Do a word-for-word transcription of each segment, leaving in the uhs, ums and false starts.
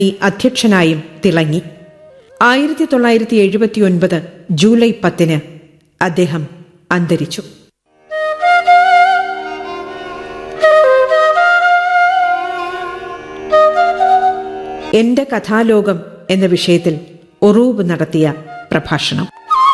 അധ്യക്ഷനായും തിളങ്ങി. ആയിരത്തി തൊള്ളായിരത്തി എഴുപത്തി ഒൻപത് ജൂലൈ പത്തിന് അദ്ദേഹം അന്തരിച്ചു. എന്റെ കഥാലോകം എന്ന വിഷയത്തിൽ ഒറൂബ് നടത്തിയ പ്രഭാഷണം.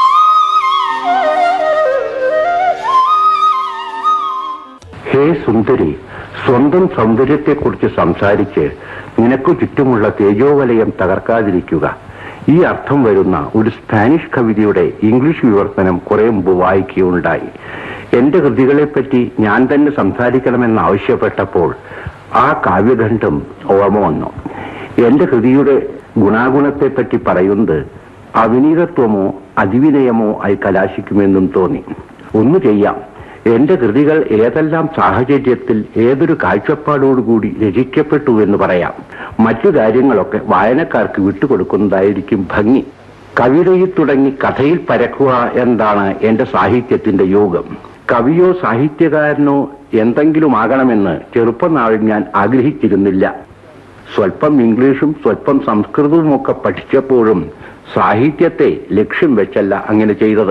ഹേ സുന്ദരി, സ്വന്തം സൗന്ദര്യത്തെക്കുറിച്ച് സംസാരിച്ച് നിനക്കു ചുറ്റുമുള്ള തേജോവലയം തകർക്കാതിരിക്കുക. ഈ അർത്ഥം വരുന്ന ഒരു സ്പാനിഷ് കവിതയുടെ ഇംഗ്ലീഷ് വിവർത്തനം കുറെ മുമ്പ് വായിക്കുകയുണ്ടായി. എന്റെ കൃതികളെപ്പറ്റി ഞാൻ തന്നെ സംസാരിക്കണമെന്ന് ആവശ്യപ്പെട്ടപ്പോൾ ആ കാവ്യഖണ്ഡം ഓർമ്മ വന്നു. എന്റെ കൃതിയുടെ ഗുണാഗുണത്തെപ്പറ്റി പറയുന്നത് അവിനീതത്വമോ അതിവിനയമോ ആയി കലാശിക്കുമെന്നും തോന്നി. ഒന്നു ചെയ്യാം, എന്റെ കൃതികൾ ഏതെല്ലാം സാഹചര്യത്തിൽ ഏതൊരു കാഴ്ചപ്പാടോടുകൂടി രചിക്കപ്പെട്ടു എന്ന് പറയാം. മറ്റു കാര്യങ്ങളൊക്കെ വായനക്കാർക്ക് വിട്ടുകൊടുക്കുന്നതായിരിക്കും ഭംഗി. കവിതയിൽ തുടങ്ങി കഥയിൽ പരക്കുക എന്നതാണ് എന്റെ സാഹിത്യത്തിന്റെ യോഗം. കവിയോ സാഹിത്യകാരനോ എന്തെങ്കിലും ആകണമെന്ന് ചെറുപ്പനാളിൽ ഞാൻ ആഗ്രഹിച്ചിരുന്നില്ല. സ്വല്പം ഇംഗ്ലീഷും സ്വല്പം സംസ്കൃതവും ഒക്കെ പഠിച്ചപ്പോഴും സാഹിത്യത്തെ ലക്ഷ്യം വെച്ചല്ല അങ്ങനെ ചെയ്തത്.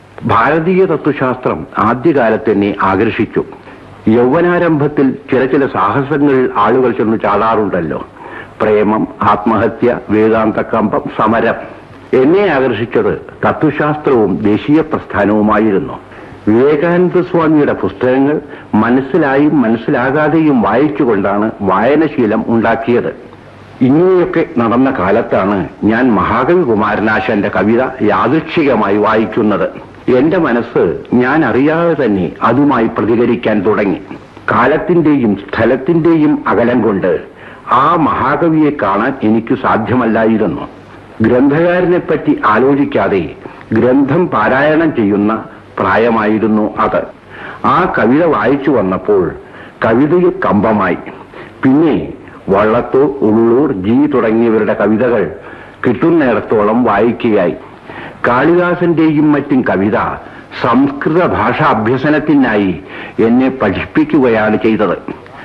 ഭാരതീയ തത്വശാസ്ത്രം ആദ്യകാലത്ത് എന്നെ ആകർഷിച്ചു. യൗവനാരംഭത്തിൽ ചില ചില സാഹസങ്ങളിൽ ആളുകൾ ചെന്ന് ചാടാറുണ്ടല്ലോ. പ്രേമം, ആത്മഹത്യ, വേദാന്തകമ്പം, സമരം. എന്നെ ആകർഷിച്ചത് തത്വശാസ്ത്രവും ദേശീയ പ്രസ്ഥാനവുമായിരുന്നു. വിവേകാനന്ദ സ്വാമിയുടെ പുസ്തകങ്ങൾ മനസ്സിലായും മനസ്സിലാകാതെയും വായിച്ചുകൊണ്ടാണ് വായനശീലം ഉണ്ടാക്കിയത്. ഇങ്ങനെയൊക്കെ നടന്ന കാലത്താണ് ഞാൻ മഹാകവി കുമാരനാശാന്റെ കവിത യാദൃച്ഛികമായി വായിക്കുന്നത്. എന്റെ മനസ്സ് ഞാൻ അറിയാതെ തന്നെ അതുമായി പ്രതികരിക്കാൻ തുടങ്ങി. കാലത്തിന്റെയും സ്ഥലത്തിന്റെയും അകലം കൊണ്ട് ആ മഹാകവിയെ കാണാൻ എനിക്ക് സാധ്യമല്ലായിരുന്നു. ഗ്രന്ഥകാരനെപ്പറ്റി ആലോചിക്കാതെ ഗ്രന്ഥം പാരായണം ചെയ്യുന്ന പ്രായമായിരുന്നു അത്. ആ കവിത വായിച്ചു വന്നപ്പോൾ കവിതയിൽ കമ്പമായി. പിന്നെ വള്ളത്തോൾ, ഉള്ളൂർ, ജി തുടങ്ങിയവരുടെ കവിതകൾ കിട്ടുന്നിടത്തോളം വായിക്കുകയായി. കാളിദാസന്റെയും മറ്റും കവിത സംസ്കൃത ഭാഷാ അഭ്യസനത്തിനായി എന്നെ പഠിപ്പിക്കുകയാണ് ചെയ്തത്.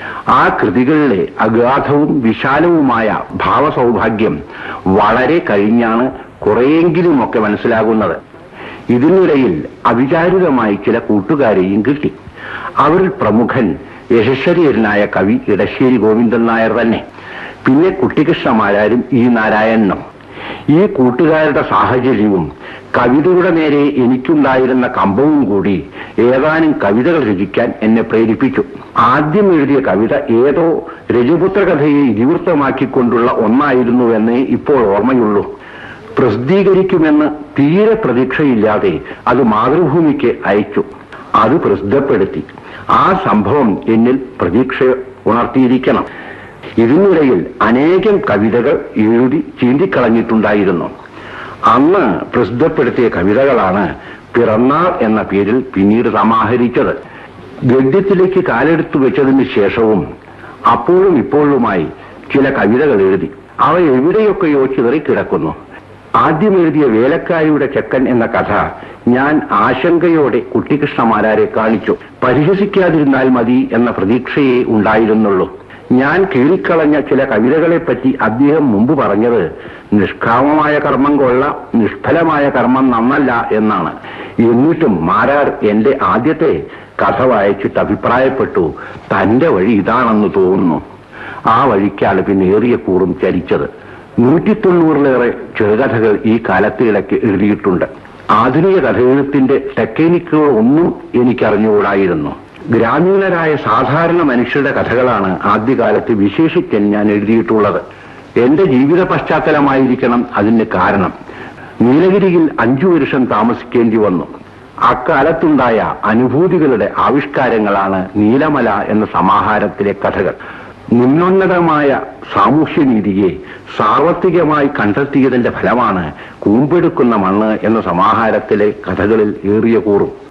ആ കൃതികളിലെ അഗാധവും വിശാലവുമായ ഭാവസൗഭാഗ്യം വളരെ കഴിഞ്ഞാണ് കുറെയെങ്കിലുമൊക്കെ മനസ്സിലാകുന്നത്. ഇതിനിടയിൽ അവിചാരിതമായി ചില കൂട്ടുകാരെയും കിട്ടി. അവരിൽ പ്രമുഖൻ യശസ്വരീയനായ കവി ഇടശ്ശേരി ഗോവിന്ദൻ നായർ തന്നെ. പിന്നെ കുട്ടിക്കൃഷ്ണമാരാരും ഇ നാരായണനും. ഈ കൂട്ടുകാരുടെ സാഹചര്യവും കവിതയുടെ നേരെ എനിക്കുണ്ടായിരുന്ന കമ്പവും കൂടി ഏതാനും കവിതകൾ രചിക്കാൻ എന്നെ പ്രേരിപ്പിച്ചു. ആദ്യം എഴുതിയ കവിത ഏതോ രജപുത്ര കഥയെ ഇതിവൃത്തമാക്കിക്കൊണ്ടുള്ള ഒന്നായിരുന്നുവെന്നേ ഇപ്പോൾ ഓർമ്മയുള്ളൂ. പ്രസിദ്ധീകരിക്കുമെന്ന് തീരെ പ്രതീക്ഷയില്ലാതെ അത് മാതൃഭൂമിക്ക് അയച്ചു. അത് പ്രസിദ്ധപ്പെടുത്തി. ആ സംഭവം എന്നിൽ പ്രതീക്ഷ ഉണർത്തിയിരിക്കണം. ഇതിനിടയിൽ അനേകം കവിതകൾ എഴുതി ചീന്തിക്കളഞ്ഞിട്ടുണ്ടായിരുന്നു. അന്ന് പ്രസിദ്ധപ്പെടുത്തിയ കവിതകളാണ് പിറന്നാൾ എന്ന പേരിൽ പിന്നീട് സമാഹരിച്ചത്. ഗദ്യത്തിലേക്ക് കാലെടുത്തു വെച്ചതിന് ശേഷവും അപ്പോഴും ഇപ്പോഴുമായി ചില കവിതകൾ എഴുതി. അവ എവിടെയൊക്കെയോ ചിതറിക്കിടക്കുന്നു. ആദ്യം എഴുതിയ വേലക്കാരിയുടെ ചെക്കൻ എന്ന കഥ ഞാൻ ആശങ്കയോടെ കുട്ടിക്കൃഷ്ണമാരാരെ കാണിച്ചു. പരിഹസിക്കാതിരുന്നാൽ മതി എന്ന പ്രതീക്ഷയെ ഉണ്ടായിരുന്നുള്ളൂ. ഞാൻ കീറിക്കളഞ്ഞ ചില കവിതകളെപ്പറ്റി അദ്ദേഹം മുമ്പ് പറഞ്ഞത് നിഷ്കാമമായ കർമ്മം കൊള്ള, നിഷ്ഫലമായ കർമ്മം നന്നല്ല എന്നാണ്. എന്നിട്ടും മാരാർ എന്റെ ആദ്യത്തെ കഥ വായിച്ചിട്ട് അഭിപ്രായപ്പെട്ടു, തന്റെ വഴി ഇതാണെന്ന് തോന്നുന്നു. ആ വഴിക്കാണ് പിന്നെ ഏറിയ കൂറും ചരിച്ചത്. നൂറ്റി തൊണ്ണൂറിലേറെ ചെറുകഥകൾ ഈ കാലത്തിടയ്ക്ക് എഴുതിയിട്ടുണ്ട്. ആധുനിക കഥയെഴുത്തിന്റെ ടെക്നിക്കുകൾ ഒന്നും എനിക്കറിഞ്ഞുകൂടായിരുന്നു. ഗ്രാമീണരായ സാധാരണ മനുഷ്യരുടെ കഥകളാണ് ആദ്യകാലത്ത് വിശേഷിക്കാൻ ഞാൻ എഴുതിയിട്ടുള്ളത്. എന്റെ ജീവിത പശ്ചാത്തലമായിരിക്കണം അതിന് കാരണം. നീലഗിരിയിൽ അഞ്ചു വർഷം താമസിക്കേണ്ടി വന്നു. അക്കാലത്തുണ്ടായ അനുഭൂതികളുടെ ആവിഷ്കാരങ്ങളാണ് നീലമല എന്ന സമാഹാരത്തിലെ കഥകൾ. നിമ്നോന്നതമായ സാമൂഹ്യനീതിയെ സാർവത്രികമായി കണ്ടെത്തിയതിന്റെ ഫലമാണ് കൂമ്പെടുക്കുന്ന മണ്ണ് എന്ന സമാഹാരത്തിലെ കഥകളിൽ ഏറിയ കൂറും.